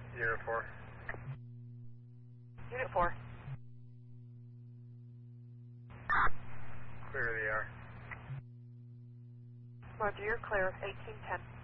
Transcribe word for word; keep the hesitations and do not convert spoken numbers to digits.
Unit four. Unit four. Clear the air. Roger, you're clear. eighteen ten.